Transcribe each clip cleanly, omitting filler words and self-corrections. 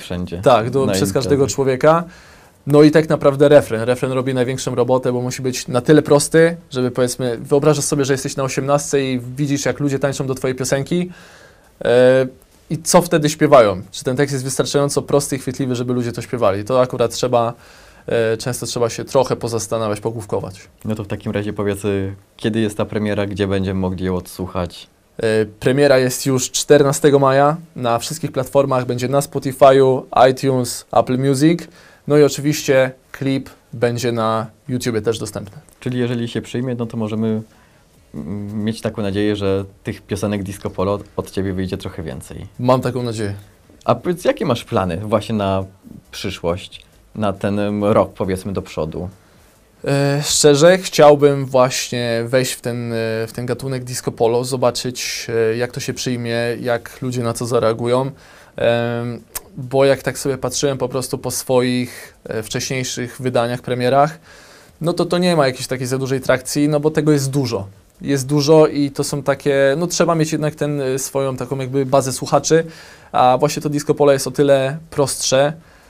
wszędzie. Tak, przez każdego człowieka. No i tak naprawdę refren robi największą robotę, bo musi być na tyle prosty, żeby powiedzmy, wyobrażasz sobie, że jesteś na 18 i widzisz, jak ludzie tańczą do twojej piosenki i co wtedy śpiewają. Czy ten tekst jest wystarczająco prosty i chwytliwy, żeby ludzie to śpiewali. To akurat często trzeba się trochę pozastanawiać, pogłówkować. No to w takim razie powiedz, kiedy jest ta premiera, gdzie będziemy mogli ją odsłuchać? Premiera jest już 14 maja na wszystkich platformach, będzie na Spotify'u, iTunes, Apple Music. No i oczywiście klip będzie na YouTubie też dostępny. Czyli jeżeli się przyjmie, no to możemy mieć taką nadzieję, że tych piosenek disco polo od Ciebie wyjdzie trochę więcej. Mam taką nadzieję. A powiedz, jakie masz plany właśnie na przyszłość, na ten rok powiedzmy do przodu? Szczerze chciałbym właśnie wejść w ten gatunek disco polo, zobaczyć jak to się przyjmie, jak ludzie na to zareagują. Bo jak tak sobie patrzyłem po prostu po swoich wcześniejszych wydaniach, premierach, no to nie ma jakiejś takiej za dużej trakcji, no bo tego jest dużo. Jest dużo i to są takie, no trzeba mieć jednak swoją taką jakby bazę słuchaczy, a właśnie to disco polo jest o tyle prostsze,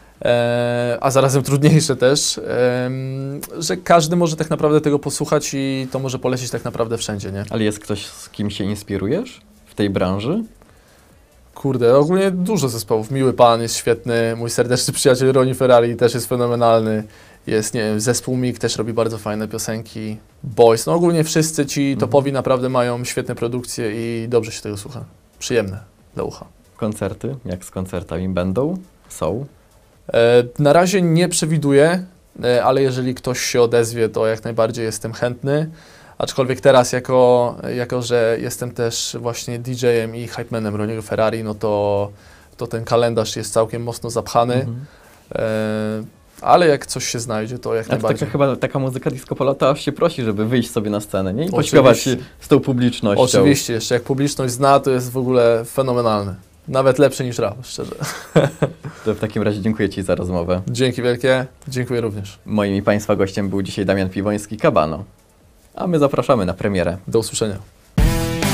a zarazem trudniejsze też, że każdy może tak naprawdę tego posłuchać i to może polecieć tak naprawdę wszędzie, nie? Ale jest ktoś, z kim się inspirujesz w tej branży? Kurde, ogólnie dużo zespołów. Miły Pan jest świetny, mój serdeczny przyjaciel Ronnie Ferrari też jest fenomenalny. Jest, nie wiem, zespół MIG też robi bardzo fajne piosenki. Boys, no ogólnie wszyscy ci topowi naprawdę mają świetne produkcje i dobrze się tego słucha. Przyjemne dla ucha. Koncerty? Jak z koncertami będą? Są? Na razie nie przewiduję, ale jeżeli ktoś się odezwie, to jak najbardziej jestem chętny. Aczkolwiek teraz, jako że jestem też właśnie DJ-em i hypemanem Ronniego Ferrari, no to ten kalendarz jest całkiem mocno zapchany. Ale jak coś się znajdzie, to jak najbardziej. Chyba taka muzyka disco polo to aż się prosi, żeby wyjść sobie na scenę, nie? I pośpiewać z tą publicznością. Oczywiście, jeszcze jak publiczność zna, to jest w ogóle fenomenalne. Nawet lepsze niż rap, szczerze. To w takim razie dziękuję Ci za rozmowę. Dzięki wielkie, dziękuję również. Moim i Państwa gościem był dzisiaj Damian Piwoński, Kabano. A my zapraszamy na premierę. Do usłyszenia.